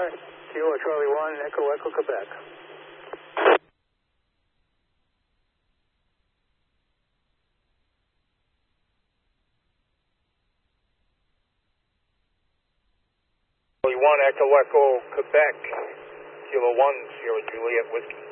Kilo Charlie 1, Echo Echo Quebec. Charlie 1, Echo Echo Quebec. Kilo 1, Sierra Juliet Whiskey.